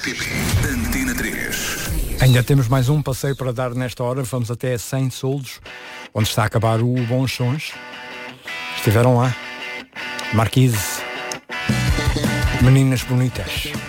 RTP Antena 3. Ainda temos mais um passeio para dar nesta hora. Vamos até Saint Soldos, onde está a acabar o Bons Sons. Estiveram lá Marquise, Meninas Bonitas.